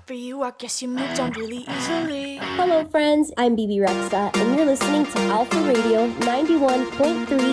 for you, I guess you moved on really easily. Hello, friends. I'm BB Rexa, and you're listening to Alpha Radio 91.3